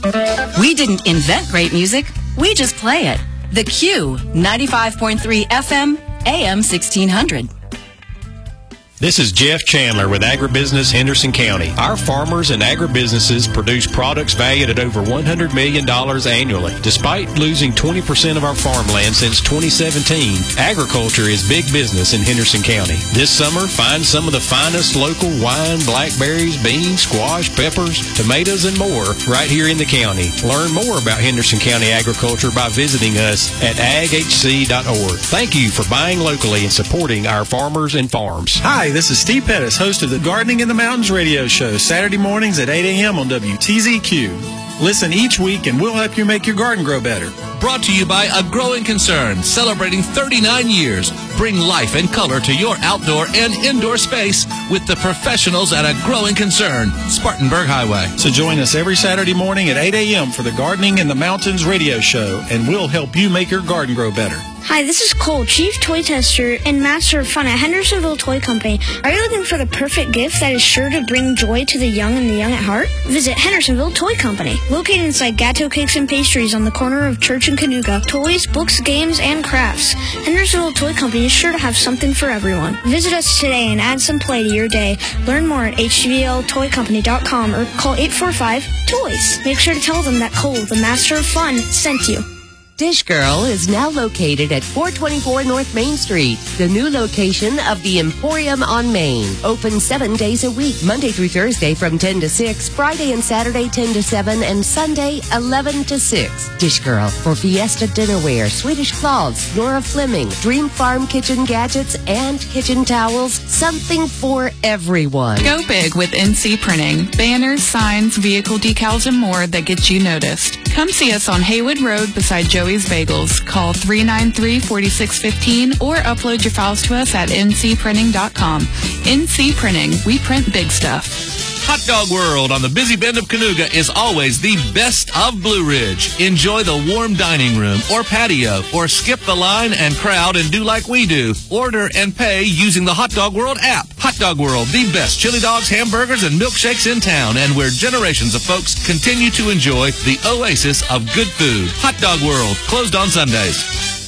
We didn't invent great music, we just play it. The Q, 95.3 FM, AM 1600. This is Jeff Chandler with Agribusiness Henderson County. Our farmers and agribusinesses produce products valued at over $100 million annually. Despite losing 20% of our farmland since 2017, agriculture is big business in Henderson County. This summer, find some of the finest local wine, blackberries, beans, squash, peppers, tomatoes, and more right here in the county. Learn more about Henderson County agriculture by visiting us at aghc.org. Thank you for buying locally and supporting our farmers and farms. Hi, this is Steve Pettis, host of the Gardening in the Mountains radio show, Saturday mornings at 8 a.m. on WTZQ. Listen each week and we'll help you make your garden grow better. Brought to you by A Growing Concern, celebrating 39 years. Bring life and color to your outdoor and indoor space with the professionals at A Growing Concern, Spartanburg Highway. So join us every Saturday morning at 8 a.m. for the Gardening in the Mountains radio show, and we'll help you make your garden grow better. Hi, this is Cole, Chief Toy Tester and Master of Fun at Hendersonville Toy Company. Are you looking for the perfect gift that is sure to bring joy to the young and the young at heart? Visit Hendersonville Toy Company. Located inside Gatto Cakes and Pastries on the corner of Church and Canuga. Toys, books, games, and crafts. Hendersonville Toy Company is sure to have something for everyone. Visit us today and add some play to your day. Learn more at hvltoycompany.com or call 845-TOYS. Make sure to tell them that Cole, the Master of Fun, sent you. Dish Girl is now located at 424 North Main Street, the new location of the Emporium on Main. Open 7 days a week, Monday through Thursday from 10 to 6, Friday and Saturday 10 to 7, and Sunday 11 to 6. Dish Girl for Fiesta Dinnerware, Swedish cloths, Nora Fleming, Dream Farm kitchen gadgets, and kitchen towels. Something for everyone. Go big with NC Printing. Banners, signs, vehicle decals, and more that get you noticed. Come see us on Haywood Road beside Joey's Bagels. Call 393-4615 or upload your files to us at ncprinting.com. NC Printing. We print big stuff. Hot Dog World on the busy bend of Canuga is always the best of Blue Ridge. Enjoy the warm dining room or patio, or skip the line and crowd and do like we do. Order and pay using the Hot Dog World app. Hot Dog World, the best chili dogs, hamburgers, and milkshakes in town, and where generations of folks continue to enjoy the oasis of good food. Hot Dog World, closed on Sundays.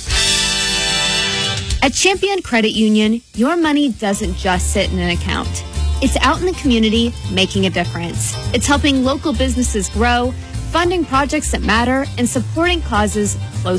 At Champion Credit Union, your money doesn't just sit in an account. It's out in the community, making a difference. It's helping local businesses grow, funding projects that matter, and supporting causes close